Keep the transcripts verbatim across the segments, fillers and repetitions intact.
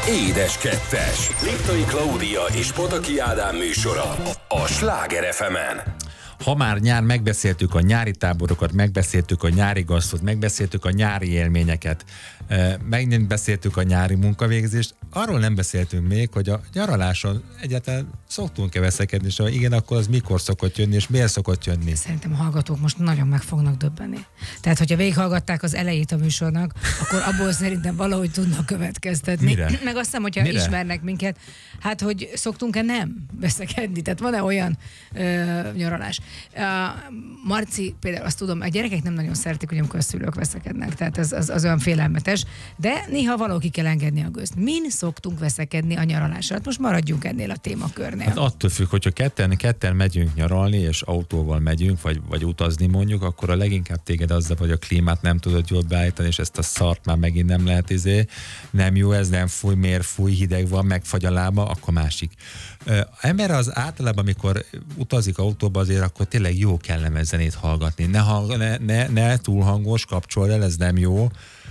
Édes Kettes. Liptai Klaudia és Pataki Ádám műsora a Sláger ef emen. Ha már nyár, megbeszéltük a nyári táborokat, megbeszéltük a nyári gasztot, megbeszéltük a nyári élményeket, megbeszéltük a nyári munkavégzést, arról nem beszéltünk még, hogy a nyaraláson egyáltalán szoktunk-e veszekedni, és ha igen, akkor az mikor szokott jönni, és miért szokott jönni? Szerintem a hallgatók most nagyon meg fognak döbbenni. Tehát, hogyha végighallgatták az elejét a műsornak, akkor abból szerintem valahogy tudnak következtetni. Mire? Meg azt hiszem, hogyha Mire? ismernek minket, hát, hogy szoktunk-e nem veszekedni. Tehát van-e olyan ö, nyaralás? Uh, Marci, például azt tudom, a gyerekek nem nagyon szeretik, hogy amikor a szülők veszekednek, tehát az, az, az olyan félelmetes, de néha valaki kell engedni a gőzt. Min szoktunk veszekedni a nyaralásra? Hát most maradjunk ennél a témakörnél. Hát attól függ, hogyha ketten, ketten megyünk nyaralni, és autóval megyünk, vagy, vagy utazni mondjuk, akkor a leginkább téged azzal, hogy a klímát nem tudod jól beállítani, és ezt a szart már megint nem lehet izé, nem jó, ez nem fúj, miért fúj, hideg van, megfagy a lába, akkor másik. Ember az általában, amikor utazik autóba, azért akkor tényleg jó kellemes zenét hallgatni. Ne, hang, ne, ne, ne túl hangos, kapcsold el, ez nem jó.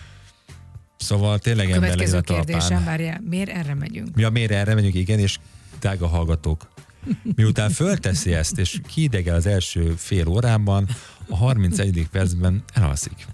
Szóval tényleg ember legyen a talpán. Következő kérdésem, várjál, miért erre megyünk? Ja, miért erre megyünk, igen, és drága hallgatók. Miután fölteszi ezt, és kiidegel az első fél órában, a harmincegyedik percben elalszik.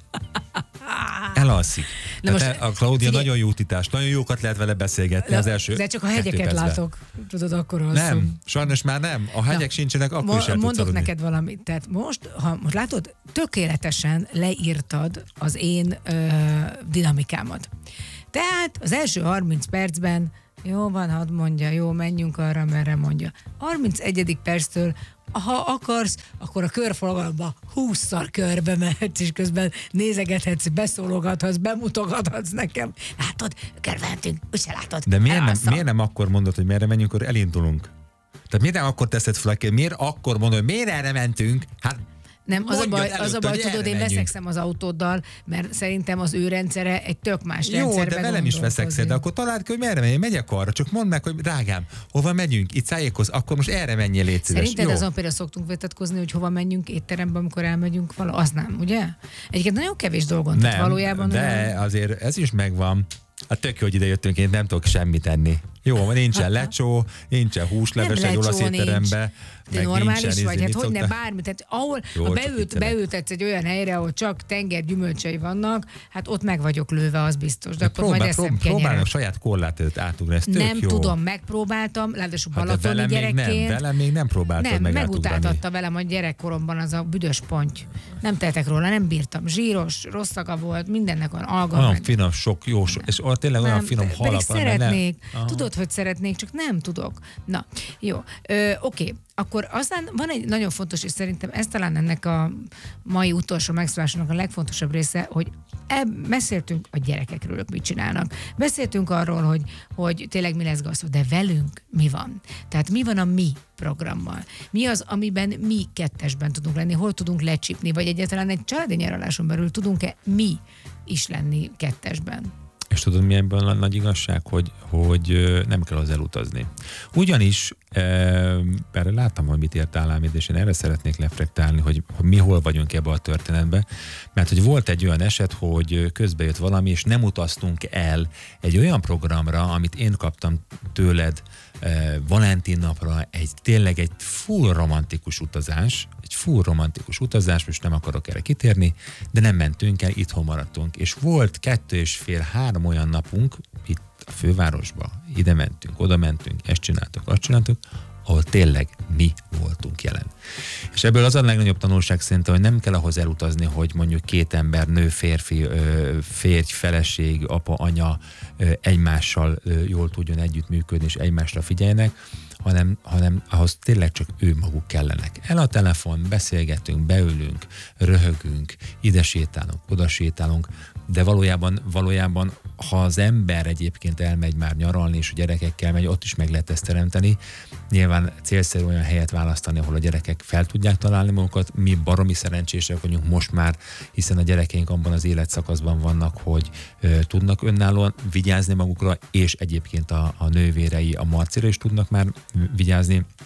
Elalszik. Na most, a Klaudia figyelj, nagyon jó titás, nagyon jókat lehet vele beszélgetni az első. De csak a hegyeket látok, tudod, akkor alszom. Nem, sajnos már nem. A hegyek Na, sincsenek, akkor mo- is el tudsz Mondok aludni. neked valamit. Tehát most, ha most látod, tökéletesen leírtad az én ö, dinamikámat. Tehát az első harminc percben jó van, hadd mondja, jó, menjünk arra, merre mondja. harmincegyedik perctől, ha akarsz, akkor a körforgalomba húszszor körbe mehetsz, és közben nézegethetsz, beszólogathatsz, bemutogathatsz nekem. Látod, körbehetünk, úgyse látod. De miért nem, miért nem akkor mondod, hogy merre menjünk, akkor elindulunk? Tehát miért nem akkor teszed fel a kérdést? Miért akkor mondod, hogy miért erre mentünk? Hát nem, az a baj, előtt, az a baj hogy tudod, én menjünk. veszekszem az autóddal, mert szerintem az ő rendszere egy tök más Jó, rendszerben de velem is veszekszel, de akkor találd ki, hogy merre menjünk, megyek arra, csak mondd meg, hogy drágám, hova megyünk, itt szájékoz, akkor most erre menjél, légy szíves. Szerinted Jó. azon például szoktunk vitatkozni, hogy hova menjünk étterembe, amikor elmegyünk vala? Az nem, ugye? Egyébként nagyon kevés dolgon, nem, tehát valójában... de olyan... azért ez is megvan. Hát tök jó, hogy ide jöttünk, én nem tudok semmit tenni. Jó, nincsen lecsó, nincsen húsleves egy olasz étterembe. De normális nincsen, vagy, hát hogy ne szoktál... bármi. Tehát ahol, Jó, ha beült, beültetsz egy olyan helyre, ahol csak tenger gyümölcsei vannak, hát ott meg vagyok lőve, az biztos. De, de akkor próbál, majd eszem prób- kenyeret. Próbálnak saját korlát előtt átugrani, ez tök Nem jó. tudom, megpróbáltam, ráadásul hát balatoni gyerekként. Nem, velem még nem próbáltad nem, meg átugrani. megutáltatta velem a gyerekkoromban az a büdös ponty. Nem tehetek róla, nem bírtam. Zsíros, rossz szaga volt, mindennek van alga. Olyan meg. finom, sok, jó, sok, és tényleg olyan Nem, finom pedig halak. szeretnék. Nem. Tudod, hogy szeretnék, csak nem tudok. Na, jó. Ö, oké. Akkor aztán van egy nagyon fontos, és szerintem ez talán ennek a mai utolsó megszólásának a legfontosabb része, hogy eb- beszéltünk a gyerekekről, ők mit csinálnak. Beszéltünk arról, hogy, hogy tényleg mi lesz gasztó, de velünk mi van? Tehát mi van a mi programmal? Mi az, amiben mi kettesben tudunk lenni? Hol tudunk lecsípni? Vagy egyáltalán egy családi nyaraláson belül tudunk-e mi is lenni kettesben? És tudod, mi ebből a nagy igazság, hogy, hogy nem kell az elutazni. Ugyanis, e, erre láttam, hogy mit írt Álámid, és én erre szeretnék reflektálni, hogy, hogy mi hol vagyunk ebbe a történetbe, mert hogy volt egy olyan eset, hogy közbe jött valami, és nem utaztunk el egy olyan programra, amit én kaptam tőled e, Valentin napra, egy tényleg egy full romantikus utazás, egy full romantikus utazás, most nem akarok erre kitérni, de nem mentünk el, itthon maradtunk. És volt kettő és fél, három olyan napunk itt a fővárosba, ide mentünk, oda mentünk, ezt csináltuk, azt csináltuk, ahol tényleg mi voltunk jelen. És ebből az a legnagyobb tanulság szerintem, hogy nem kell ahhoz elutazni, hogy mondjuk két ember, nő, férfi, férj, feleség, apa, anya egymással jól tudjon együttműködni, és egymásra figyeljenek, hanem, hanem ahhoz tényleg csak ő maguk kellenek. El a telefon, beszélgetünk, beülünk, röhögünk, ide sétálunk, oda sétálunk, de valójában, valójában, ha az ember egyébként elmegy már nyaralni, és a gyerekekkel megy, ott is meg lehet ezt teremteni. Nyilván célszerű olyan helyet választani, ahol a gyerekek fel tudják találni magukat. Mi baromi szerencsések vagyunk most már, hiszen a gyerekeink abban az életszakaszban vannak, hogy ö, tudnak önállóan vigyázni magukra, és egyébként a, a nővérei, a Marcira is tudnak már vigyázni.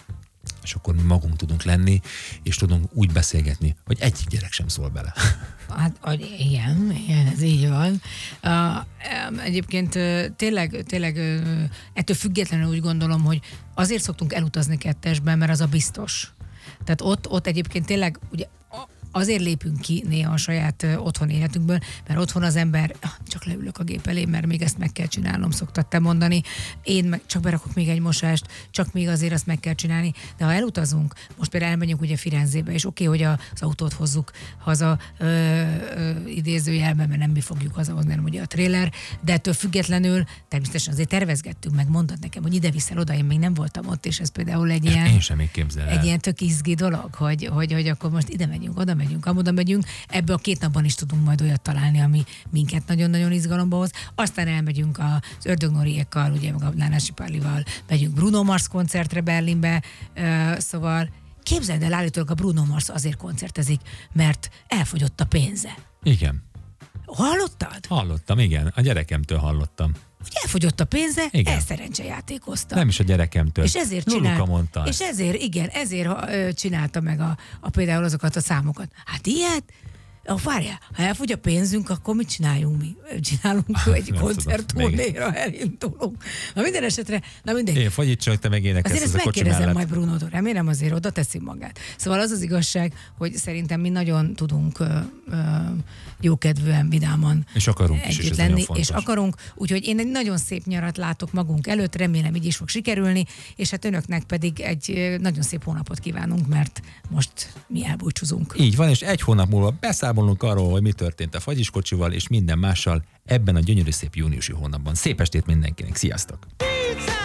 és akkor mi magunk tudunk lenni, és tudunk úgy beszélgetni, hogy egyik gyerek sem szól bele. Hát igen, igen, ez így van. Uh, egyébként uh, tényleg, tényleg uh, ettől függetlenül úgy gondolom, hogy azért szoktunk elutazni kettesben, mert az a biztos. Tehát ott, ott egyébként tényleg ugye azért lépünk ki néha a saját uh, otthon életünkből, mert otthon az ember, ah, csak leülök a gép elé, mert még ezt meg kell csinálnom, szoktad te mondani. Én meg csak berakok még egy mosást, csak még azért azt meg kell csinálni. De ha elutazunk, most például elmegyünk ugye Firenzébe, és oké, okay, hogy az autót hozzuk haza ö, ö, idézőjelben, mert nem mi fogjuk hazahozni, hanem ugye a trailer, de ettől függetlenül természetesen azért tervezgettünk, meg mondtad nekem, hogy ide viszel oda, én még nem voltam ott, és ez például egy ilyen, én sem még képzel el. Egy ilyen tök izgi dolog, hogy, hogy, hogy akkor most ide megyünk, oda megyünk, amoda megyünk, ebből a két napban is tudunk majd olyat találni, ami minket nagyon-nagyon izgalomba hoz. Aztán elmegyünk az Ördögnóriékkal, ugye meg a Nánási Pállival, megyünk Bruno Mars koncertre Berlinbe, szóval képzeld el, állítólag a Bruno Mars azért koncertezik, mert elfogyott a pénze. Igen. Hallottad? Hallottam, igen. A gyerekemtől hallottam. Hogy elfogyott a pénze, igen. el szerencsejátékozta. Nem is a gyerekemtől. És ezért Luluka csinált, mondta. És ezért, igen, ezért ö, csinálta meg a, a például azokat a számokat. Hát ilyet? Oh, várjál, ha elfogy a pénzünk, akkor mit csináljunk mi? Csinálunk egy koncertturnéra, elindulunk. Na minden esetre, na mindegy. Én fagyit csak, te meg énekelsz azért az ezt a kocsi megkérdezem mellett. majd Brunótól, remélem azért oda teszi magát. Szóval az az igazság, hogy szerintem mi nagyon tudunk ö, ö, jókedvűen, vidáman és akarunk is, együtt és lenni, és akarunk. Úgyhogy én egy nagyon szép nyarat látok magunk előtt, remélem így is fog sikerülni, és hát önöknek pedig egy nagyon szép hónapot kívánunk, mert most mi elbúcsúzunk. Így van, és egy hónap múlva beszámolunk arról, hogy mi történt a fagyiskocsival, és minden mással ebben a gyönyörű szép júniusi hónapban. Szép estét mindenkinek, sziasztok!